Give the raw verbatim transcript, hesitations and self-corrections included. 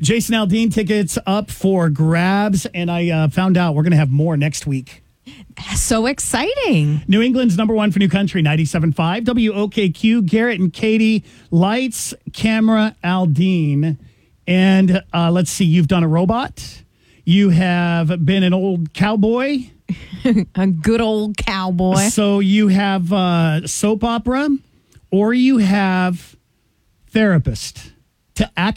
Jason Aldean tickets up for grabs, and I uh, found out we're going to have more next week. So exciting. New England's number one for New Country, ninety-seven point five. W O K Q, Garrett and Katie, Lights, Camera, Aldean. And uh, let's see, you've done a robot. You have been an old cowboy. A good old cowboy. So you have uh, soap opera, or you have therapist to act.